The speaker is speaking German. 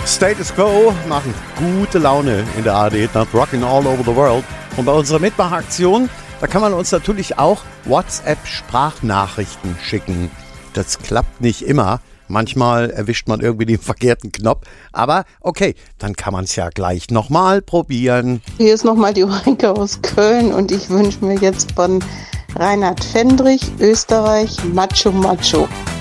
Status Quo machen gute Laune in der ARD nach Rockin' All Over the World. Und bei unserer Mitmachaktion, da kann man uns natürlich auch WhatsApp-Sprachnachrichten schicken. Das klappt nicht immer. Manchmal erwischt man irgendwie den verkehrten Knopf. Aber okay, dann kann man es ja gleich nochmal probieren. Hier ist nochmal die Ulrike aus Köln und ich wünsche mir jetzt von Reinhard Fendrich, Österreich, Macho Macho.